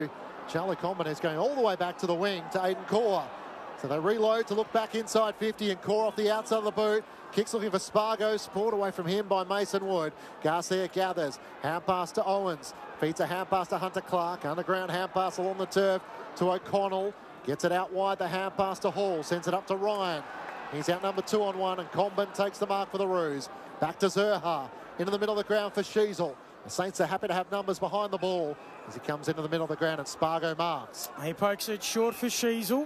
Charlie Comben is going all the way back to the wing to Aiden Core. So they reload to look back inside 50 and Core off the outside of the boot. Kicks looking for Spargo, sport away from him by Mason Wood. Garcia gathers, hand pass to Owens. Feeds a hand pass to Hunter Clark. Underground hand pass along the turf to O'Connell. Gets it out wide, the hand pass to Hall. Sends it up to Ryan. He's out number 2 on 1 and Comben takes the mark for the Roos. Back to Zerha. Into the middle of the ground for Sheasel. The Saints are happy to have numbers behind the ball as he comes into the middle of the ground and Spargo marks. He pokes it short for Sheasel.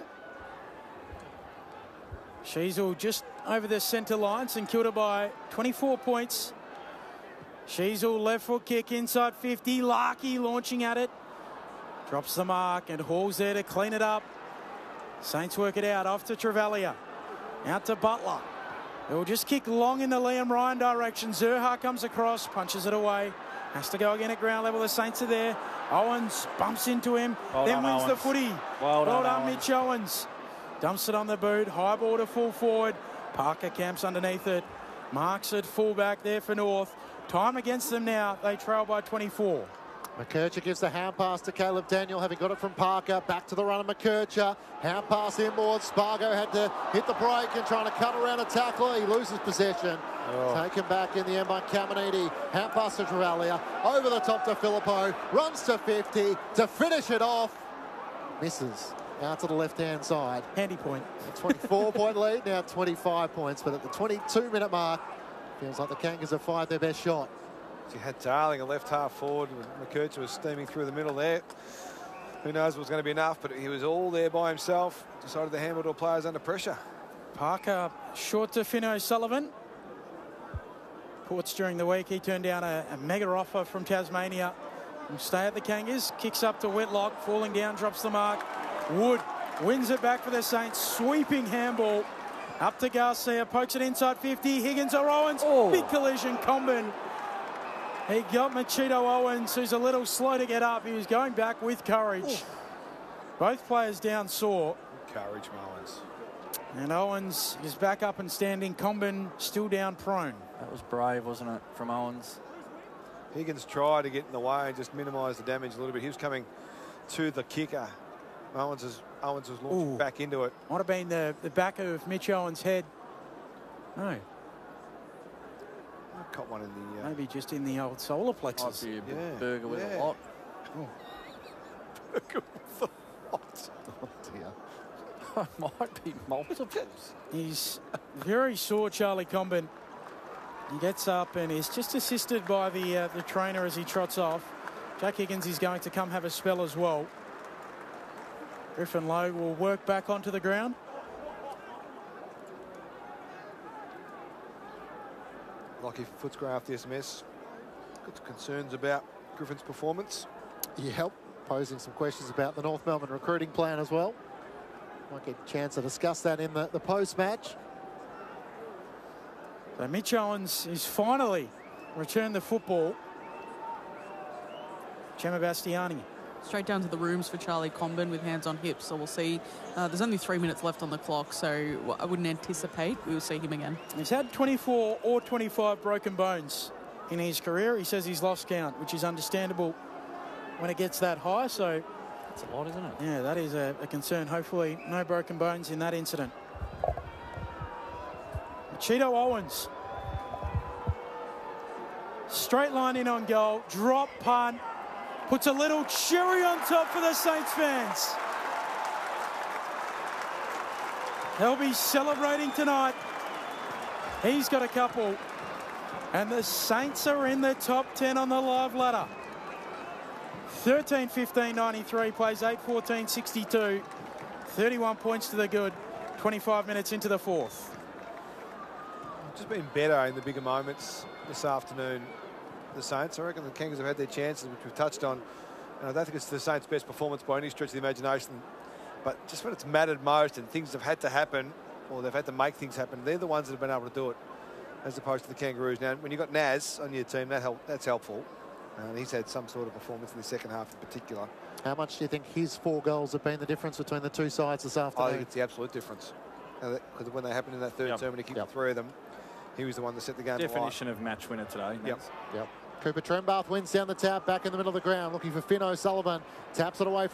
Sheasel just over the centre line. St Kilda by 24 points. Sheasel left foot kick inside 50. Larkey launching at it. Drops the mark and Hall's there to clean it up. Saints work it out off to Travalia. Out to Butler. He'll just kick long in the Liam Ryan direction. Zerha comes across, punches it away. Has to go again at ground level. The Saints are there. Owens bumps into him, then wins the footy. Well done, Mitch Owens. Dumps it on the boot. High ball to full forward. Parker camps underneath it. Marks it full back there for North. Time against them now. They trail by 24. McKercher gives the hand pass to Caleb Daniel, having got it from Parker. Back to the run of McKercher. Hand pass inboard. Spargo had to hit the break and trying to cut around a tackler. He loses possession. Taken back in the end by Caminiti. Hand pass to Travalia. Over the top to Filippo. Runs to 50 to finish it off. Misses. Out to the left-hand side. Handy point. A 24-point lead, now 25 points. But at the 22-minute mark, feels like the Kangas have fired their best shot. You had Darling, a left half forward. McKercher was steaming through the middle there. Who knows if it was going to be enough, but he was all there by himself. Decided to handle to players under pressure. Parker short to Finn O'Sullivan. Courts during the week. He turned down a mega offer from Tasmania. Will stay at the Kangas. Kicks up to Whitlock. Falling down, drops the mark. Wood wins it back for the Saints. Sweeping handball. Up to Garcia. Pokes it inside 50. Higgins or Owens. Big collision. Comben. He got Machito Owens, who's a little slow to get up. He was going back with courage. Both players down sore. Courage, Owens. And Owens is back up and standing. Comben still down prone. That was brave, wasn't it, from Owens? Higgins tried to get in the way and just minimise the damage a little bit. He was coming to the kicker. Owens was launching back into it. Might have been the back of Mitch Owens' head. No. I caught one in the... Maybe just in the old solar plexus. Might be a burger with a lot. Burger with a lot. Oh, dear. Might be multiples. He's very sore, Charlie Comben. He gets up and is just assisted by the trainer as he trots off. Jack Higgins is going to come have a spell as well. Griffin Lowe will work back onto the ground. Lockie Footscray off the SMS. Got some concerns about Griffin's performance. Yeah, posing some questions about the North Melbourne recruiting plan as well. Might get a chance to discuss that in the post-match. So Mitch Owens is finally returned the football. Gemma Bastiani. Straight down to the rooms for Charlie Comben with hands on hips. So we'll see. There's only 3 minutes left on the clock, so I wouldn't anticipate we will see him again. He's had 24 or 25 broken bones in his career. He says he's lost count, which is understandable when it gets that high. So that's a lot, isn't it? Yeah, that is a concern. Hopefully no broken bones in that incident. Machito Owens. Straight line in on goal. Drop punt. Puts a little cherry on top for the Saints fans. They'll be celebrating tonight. He's got a couple. And the Saints are in the top 10 on the live ladder. 13-15-93, plays 8-14-62. 31 points to the good. 25 minutes into the fourth. Just been better in the bigger moments this afternoon. The Saints, I reckon the Kangas have had their chances, which we've touched on. And I don't think it's the Saints' best performance by any stretch of the imagination. But just when it's mattered most and things have had to happen, or they've had to make things happen, they're the ones that have been able to do it, as opposed to the Kangaroos. Now, when you've got Naz on your team, that's helpful. And he's had some sort of performance in the second half in particular. How much do you think his 4 goals have been the difference between the two sides this afternoon? I think it's the absolute difference. Because when they happened in that third term, when he kicked 3 of them, he was the one that set the game. Definition of match winner today. Yep. Cooper Trembath wins down the tap, back in the middle of the ground, looking for Finn O'Sullivan. Taps it away from